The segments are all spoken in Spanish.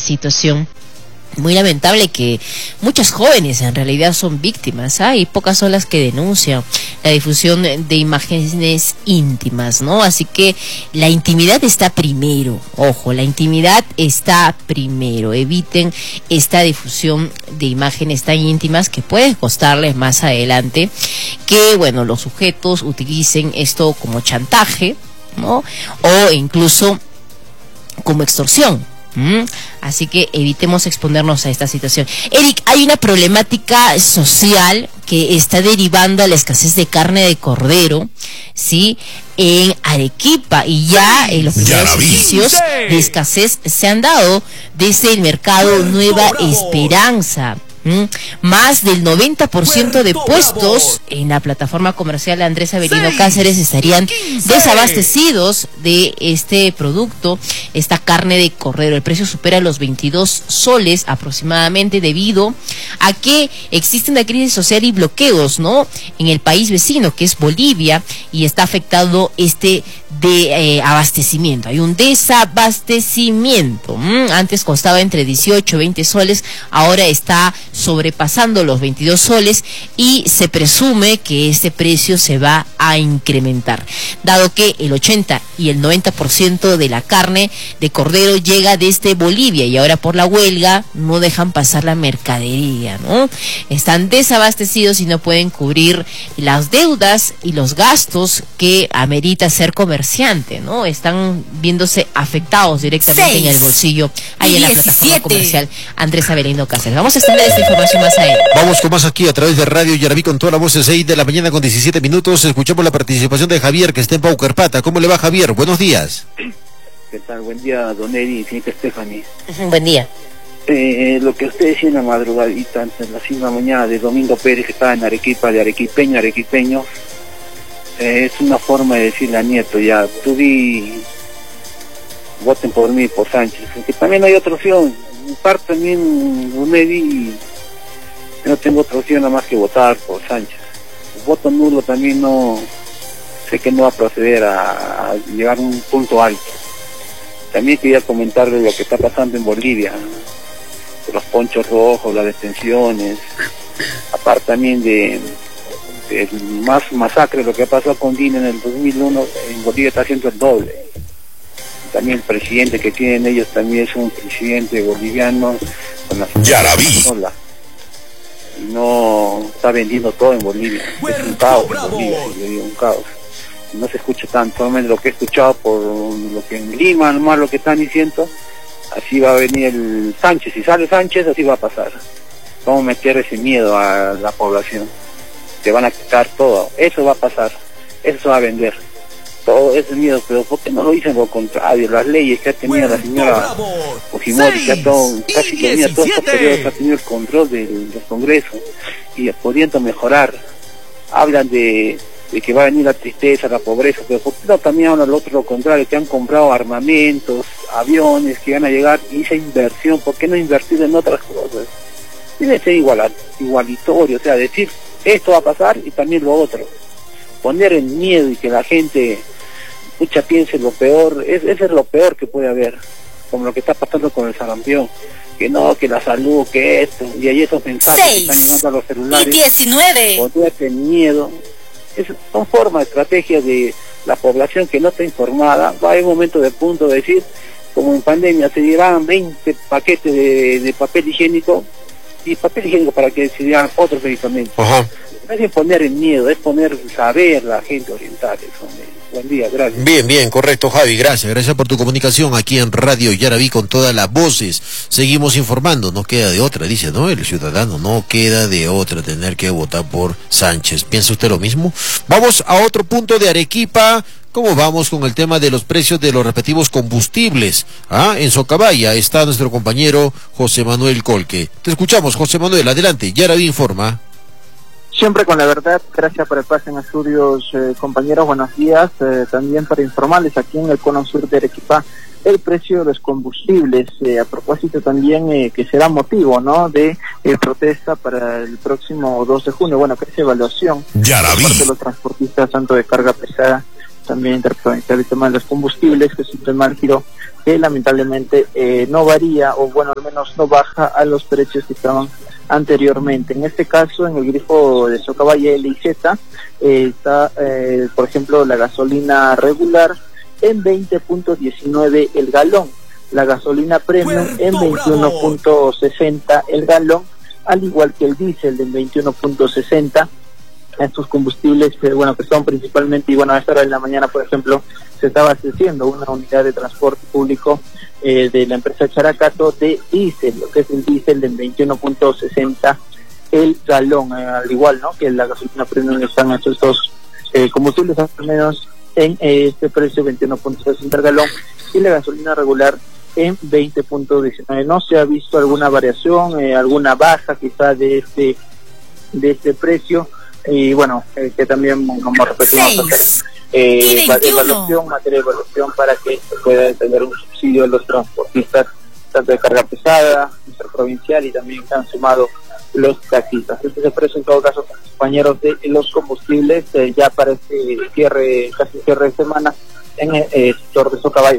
situación muy lamentable, que muchas jóvenes en realidad son víctimas, y pocas son las que denuncian la difusión de imágenes íntimas, ¿no? Así que la intimidad está primero, ojo, la intimidad está primero. Eviten esta difusión de imágenes tan íntimas que puede costarles más adelante que, bueno, los sujetos utilicen esto como chantaje, ¿no? O incluso como extorsión. Así que evitemos exponernos a esta situación. Eric, hay una problemática social que está derivando a la escasez de carne de cordero, ¿sí?, en Arequipa, y ya los primeros indicios de escasez se han dado desde el mercado Nueva Esperanza. Más del 90% de puestos en la plataforma comercial Andrés Avelino Cáceres estarían desabastecidos de este producto, esta carne de cordero. El precio supera los 22 soles aproximadamente, debido a que existe una crisis social y bloqueos, ¿no?, en el país vecino, que es Bolivia, y está afectado de abastecimiento. Hay un desabastecimiento. Antes costaba entre 18 y 20 soles, ahora está sobrepasando los 22 soles y se presume que este precio se va a incrementar, dado que el 80 y el 90% de la carne de cordero llega desde Bolivia, y ahora por la huelga no dejan pasar la mercadería, ¿no? Están desabastecidos y no pueden cubrir las deudas y los gastos que amerita ser comerciante, ¿no? Están viéndose afectados directamente en el bolsillo, ahí en la plataforma comercial Andrés Avelino Cáceres. Vamos a extender esta información más adelante. Vamos con más aquí a través de Radio Yaraví con toda la voz, 6 de la mañana con 17 minutos. Escuchamos la participación de Javier, que está en Paucarpata. ¿Cómo le va, Javier? Buenos días. ¿Qué tal? Buen día, don Eri y señorita Stephanie. Buen día. Lo que usted decía en la madrugadita, en la 5 de la mañana, de Domingo Pérez, que estaba en Arequipa, de arequipeño, es una forma de decirle a Nieto, ya, voten por mí, por Sánchez, que también hay otra opción. En parte también, don Eri, no tengo otra opción nada más que votar por Sánchez. El voto nulo también no, sé que no va a proceder a llegar a un punto alto. También quería comentarle lo que está pasando en Bolivia, los ponchos rojos, las detenciones, aparte también de más masacre, lo que ha pasado con Dina en el 2001, en Bolivia está haciendo el doble. También el presidente que tienen ellos también es un presidente boliviano con la sola, y no está vendiendo todo en Bolivia. Es un caos en Bolivia, yo digo, un caos. No se escucha tanto, solamente lo que he escuchado por lo que en Lima, nomás lo que están diciendo, así va a venir el Sánchez. Si sale Sánchez, así va a pasar. Vamos a meter ese miedo a la población. Te van a quitar todo, eso va a pasar, eso se va a vender. Todo ese miedo, pero ¿por qué no lo dicen lo contrario? Las leyes que ha tenido la señora Fujimori, que ha todo, casi tenía todos estos periodos, que ha tenido el control del Congreso, y pudiendo mejorar. Hablan de que va a venir la tristeza, la pobreza, pero ¿por qué no también hablan lo otro, lo contrario, que han comprado armamentos, aviones que van a llegar, y esa inversión, ¿por qué no invertir en otras cosas? Tiene que ser igualitorio, o sea, decir esto va a pasar y también lo otro. Poner el miedo y que la gente piense lo peor, eso es lo peor que puede haber, como lo que está pasando con el sarampión, que no, que la salud, que esto, y ahí esos mensajes que están llegando a los celulares, 19. Ponerte miedo. Son formas, estrategias de la población que no está informada. Va a haber un momento de punto de decir, como en pandemia se llevaban 20 paquetes de papel higiénico, y papel higiénico para que se dieran otros medicamentos. Ajá. No es poner el miedo, es poner saber la gente, orientar eso. Buen día, gracias. Bien, correcto, Javi, gracias por tu comunicación aquí en Radio Yaraví con todas las voces. Seguimos informando, no queda de otra, dice, ¿no? El ciudadano no queda de otra tener que votar por Sánchez. ¿Piensa usted lo mismo? Vamos a otro punto de Arequipa. ¿Cómo vamos con el tema de los precios de los respectivos combustibles? En Socabaya está nuestro compañero José Manuel Colque. Te escuchamos, José Manuel, adelante, Yaraví informa. Siempre con la verdad, gracias por el pase en estudios, compañeros, buenos días. También para informarles aquí en el cono sur de Arequipa el precio de los combustibles, a propósito también que será motivo, ¿no?, de protesta para el próximo 2 de junio. Bueno, que es evaluación de los transportistas, tanto de carga pesada, también interpretar el tema de los combustibles, que es un tema álgido que lamentablemente no varía, o bueno, al menos no baja a los precios que estaban anteriormente. En este caso, en el grifo de Socabaya L y Z, está, por ejemplo, la gasolina regular en 20.19 el galón, la gasolina premium en 21.60 el galón, al igual que el diésel en 21.60. Estos combustibles que son principalmente, y bueno, a esta hora de la mañana, por ejemplo, se está abasteciendo una unidad de transporte público de la empresa Characato de diésel, lo que es el diésel en 21.60 el galón, al igual, ¿no?, que la gasolina premium. Están estos dos combustibles al menos en este precio 21.60 el galón, y la gasolina regular en 20.19. No se ha visto alguna variación, alguna baja quizá de este precio, y bueno, que también, como repetimos, materia de evaluación para que se pueda tener un subsidio a los transportistas, tanto de carga pesada, interprovincial, y también se han sumado los taxistas. Este es el precio en todo caso, compañeros, de los combustibles ya para este casi cierre de semana en el sector de Socabaya.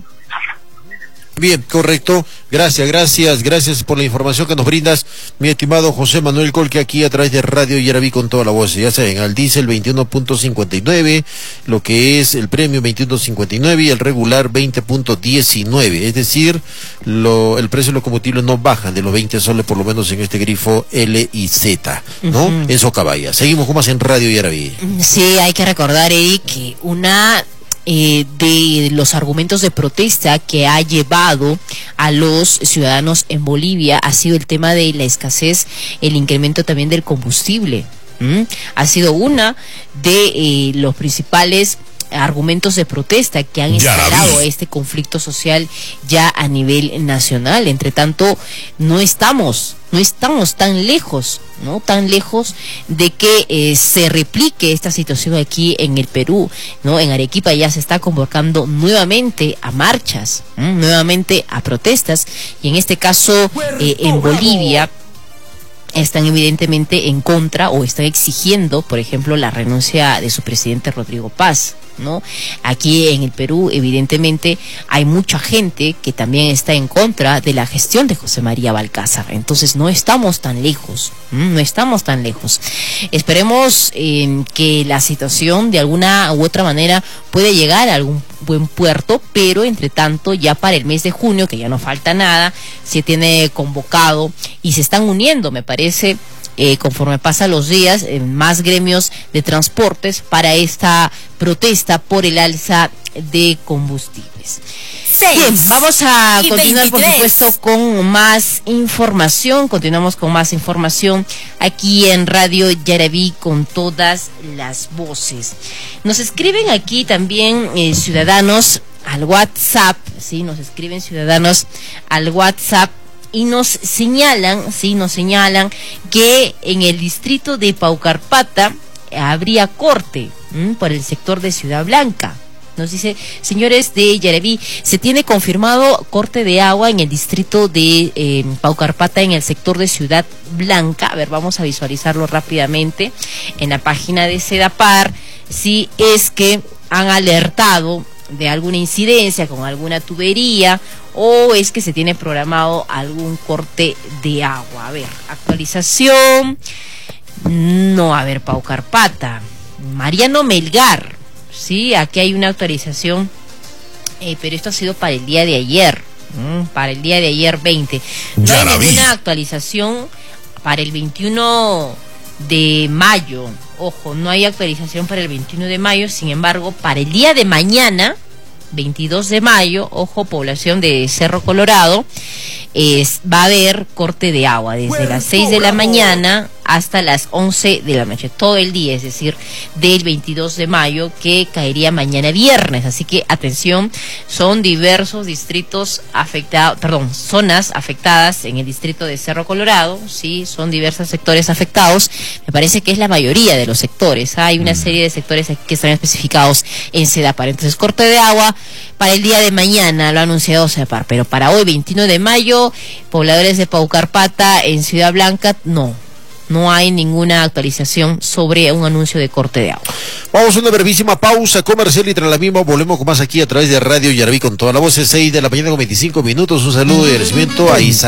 Bien, correcto. Gracias por la información que nos brindas, mi estimado José Manuel Colque, aquí a través de Radio Yaraví con toda la voz. Ya saben, al diésel 21.59, lo que es el premio 21.59 y el regular 20.19. Es decir, el precio de los combustibles no bajan de los 20 soles, por lo menos en este grifo L y Z, ¿no? En Socabaya. Seguimos con más en Radio Yaraví. Sí, hay que recordar, Eric, que una de los argumentos de protesta que ha llevado a los ciudadanos en Bolivia ha sido el tema de la escasez, el incremento también del combustible. Ha sido una de los principales argumentos de protesta que han instalado este conflicto social ya a nivel nacional. Entre tanto, no estamos tan lejos, ¿no? Tan lejos de que se replique esta situación aquí en el Perú, ¿no? En Arequipa ya se está convocando nuevamente a marchas, nuevamente a protestas, y en este caso en Bolivia están evidentemente en contra, o están exigiendo, por ejemplo, la renuncia de su presidente Rodrigo Paz, ¿no? Aquí en el Perú, evidentemente, hay mucha gente que también está en contra de la gestión de José María Balcázar. Entonces, no estamos tan lejos, Esperemos que la situación, de alguna u otra manera, puede llegar a algún buen puerto, pero entre tanto, ya para el mes de junio, que ya no falta nada, se tiene convocado y se están uniendo, me parece, conforme pasan los días, más gremios de transportes para esta protesta por el alza de combustibles. Bien, vamos a continuar, por supuesto, con más información. Continuamos con más información aquí en Radio Yaraví con todas las voces. Nos escriben aquí también ciudadanos al WhatsApp, ¿sí? Nos escriben ciudadanos al WhatsApp y nos señalan que en el distrito de Paucarpata habría corte por el sector de Ciudad Blanca. Nos dice, señores de Yaraví, se tiene confirmado corte de agua en el distrito de Paucarpata, en el sector de Ciudad Blanca. A ver, vamos a visualizarlo rápidamente en la página de Sedapar, si es que han alertado de alguna incidencia con alguna tubería, o es que se tiene programado algún corte de agua. A ver, actualización. No, a ver, Paucarpata. Mariano Melgar. Sí, aquí hay una actualización, pero esto ha sido para el día de ayer, para el día de ayer 20. No hay ninguna actualización para el 21 de mayo. Ojo, no hay actualización para el 21 de mayo, sin embargo, para el día de mañana, 22 de mayo, ojo, población de Cerro Colorado, va a haber corte de agua desde las 6 de la mañana hasta las 11 de la noche, todo el día, es decir, del 22 de mayo, que caería mañana viernes. Así que atención, son diversos distritos afectados, zonas afectadas en el distrito de Cerro Colorado, sí, son diversos sectores afectados. Me parece que es la mayoría de los sectores, hay una serie de sectores que están especificados en Sedapar. Entonces, corte de agua para el día de mañana, lo ha anunciado Sedapar, pero para hoy, 21 de mayo, pobladores de Paucarpata en Ciudad Blanca, no no hay ninguna actualización sobre un anuncio de corte de agua. Vamos a una brevísima pausa comercial y tras la misma volvemos con más aquí a través de Radio Yarabí con toda la voz. 6 de la mañana con 25 minutos. Un saludo y agradecimiento a Isa.